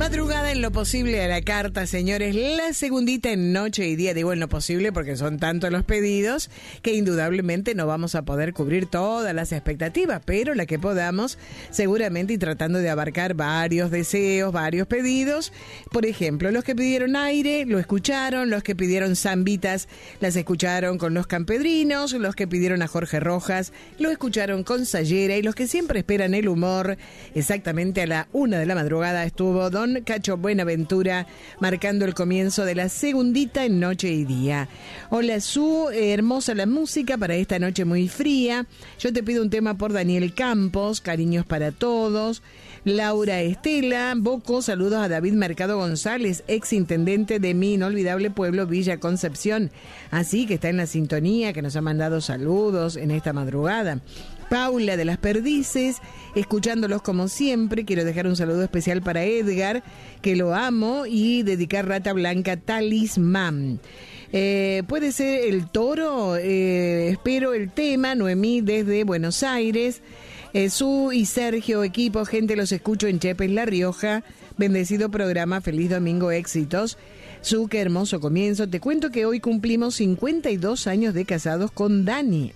Madrugada en lo posible a la carta, señores. La segundita en noche y día. Digo en lo posible porque son tantos los pedidos que indudablemente no vamos a poder cubrir todas las expectativas, pero la que podamos, seguramente, y tratando de abarcar varios deseos, varios pedidos. Por ejemplo, los que pidieron aire, lo escucharon. Los que pidieron zambitas, las escucharon con los campedrinos. Los que pidieron a Jorge Rojas, lo escucharon con Sayera. Y los que siempre esperan el humor, exactamente a la 1 de la madrugada estuvo Don Cacho Buenaventura marcando el comienzo de la segundita en noche y día. Hola Su, hermosa la música para esta noche muy fría. Yo te pido un tema por Daniel Campos, cariños para todos. Laura Estela Boco, saludos a David Mercado González, ex intendente de mi inolvidable pueblo Villa Concepción, así que está en la sintonía, que nos ha mandado saludos en esta madrugada. Paula de las Perdices, escuchándolos como siempre. Quiero dejar un saludo especial para Edgar, que lo amo, y dedicar Rata Blanca Talismán. Puede ser el Toro, espero el tema. Noemí desde Buenos Aires. Su y Sergio, equipo, gente, los escucho en Chepes, La Rioja. Bendecido programa, feliz domingo, éxitos. Su, qué hermoso comienzo. Te cuento que hoy cumplimos 52 años de casados con Dani.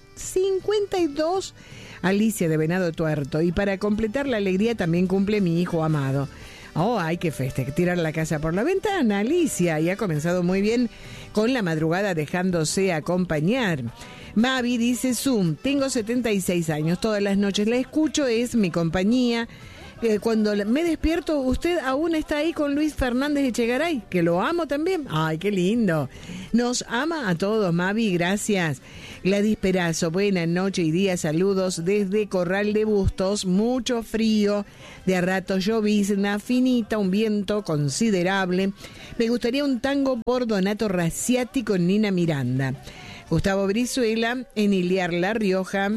52. Alicia de Venado Tuerto. Y para completar la alegría también cumple mi hijo amado. Oh, hay que festejar, tirar la casa por la ventana, Alicia. Y ha comenzado muy bien con la madrugada dejándose acompañar. Mavi dice, Zoom, tengo 76 años, todas las noches la escucho, es mi compañía. Cuando me despierto, usted aún está ahí con Luis Fernández Echegaray, que lo amo también. Ay, qué lindo. Nos ama a todos, Mavi, gracias. Gladys Perazo, buena noche y día, saludos desde Corral de Bustos, mucho frío, de a rato llovizna finita, un viento considerable. Me gustaría un tango por Donato Raciati con Nina Miranda. Gustavo Brizuela, en Iliar, La Rioja.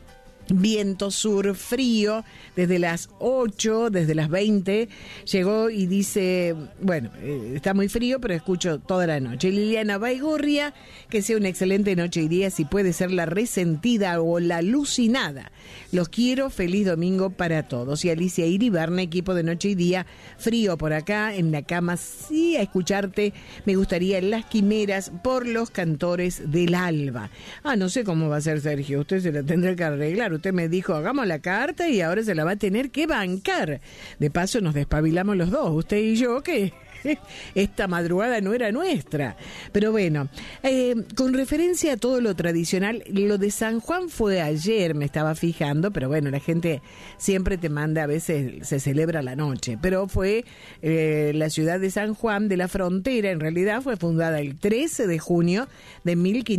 Viento sur, frío, desde las 8, desde las 20, llegó y dice, bueno, está muy frío, pero escucho toda la noche. Liliana Baigorria, que sea una excelente noche y día, si puede ser la resentida o la alucinada. Los quiero, feliz domingo para todos. Y Alicia Iribarne, equipo de noche y día, frío por acá, en la cama, sí, a escucharte, me gustaría Las Quimeras por los Cantores del Alba. No sé cómo va a ser, Sergio, usted se la tendrá que arreglar. Usted me dijo, hagamos la carta y ahora se la va a tener que bancar. De paso nos despabilamos los dos, usted y yo, que esta madrugada no era nuestra. Pero bueno, con referencia a todo lo tradicional, lo de San Juan fue ayer, me estaba fijando, pero bueno, la gente siempre te manda, a veces se celebra la noche, pero fue la ciudad de San Juan de la Frontera, en realidad fue fundada el 13 de junio de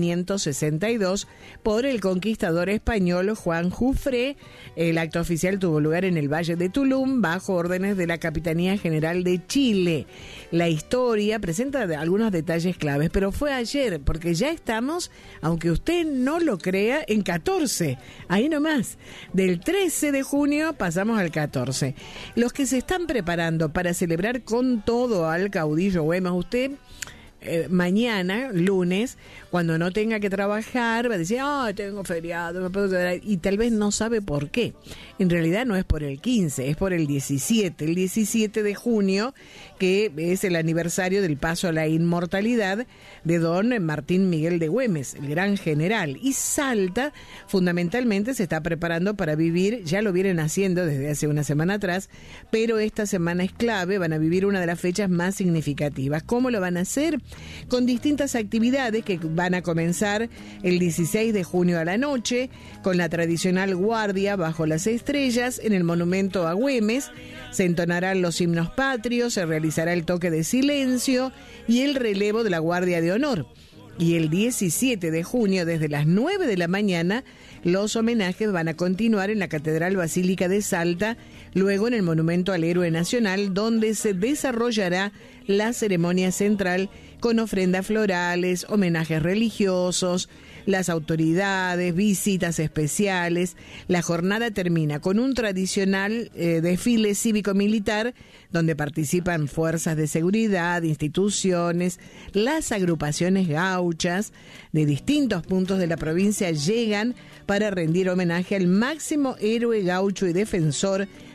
1562 por el conquistador español Juan Jufré. El acto oficial tuvo lugar en el Valle de Tulum, bajo órdenes de la Capitanía General de Chile. La historia presenta algunos detalles claves, pero fue ayer, porque ya estamos, aunque usted no lo crea, en 14. Ahí nomás. Del 13 de junio pasamos al 14. Los que se están preparando para celebrar con todo al caudillo Güemes, usted... mañana, lunes, cuando no tenga que trabajar, va a decir, tengo feriado, me puedo quedar, y tal vez no sabe por qué. En realidad no es por el 15, es por el 17. El 17 de junio, que es el aniversario del paso a la inmortalidad de don Martín Miguel de Güemes, el gran general. Y Salta, fundamentalmente, se está preparando para vivir, ya lo vienen haciendo desde hace una semana atrás, pero esta semana es clave, van a vivir una de las fechas más significativas. ¿Cómo lo van a hacer? Con distintas actividades que van a comenzar el 16 de junio a la noche, con la tradicional guardia bajo las estrellas en el monumento a Güemes. Se entonarán los himnos patrios, se realizará el toque de silencio y el relevo de la guardia de honor. Y el 17 de junio, desde las 9 de la mañana, los homenajes van a continuar en la Catedral Basílica de Salta, luego en el Monumento al Héroe Nacional, donde se desarrollará la ceremonia central con ofrendas florales, homenajes religiosos, las autoridades, visitas especiales. La jornada termina con un tradicional desfile cívico-militar donde participan fuerzas de seguridad, instituciones, las agrupaciones gauchas de distintos puntos de la provincia llegan para rendir homenaje al máximo héroe gaucho y defensor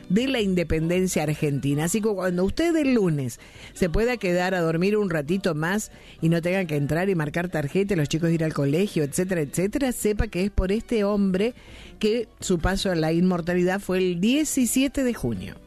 de la independencia argentina. Así que cuando usted el lunes se pueda quedar a dormir un ratito más y no tengan que entrar y marcar tarjeta, los chicos ir al colegio, etcétera, etcétera, sepa que es por este hombre que su paso a la inmortalidad fue el 17 de junio.